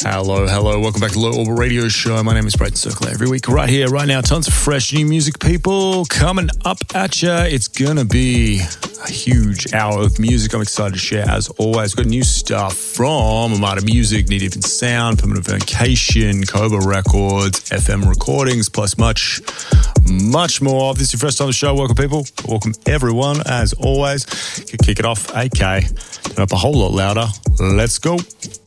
Hello. Welcome back to Low Orbit Radio Show. My name is Brayden Circle. Every week, right here, right now, tons of fresh new music, people, coming up at ya. It's gonna be a huge hour of music. I'm excited to share, as always. We've got new stuff from Armada Music, Need Even Sound, Permanent Vacation, Cobra Records, FM Recordings, plus much more. If this is your first time on the show, welcome, people. Welcome, everyone, as always. Kick it off, AK. Turn up a whole lot louder. Let's go.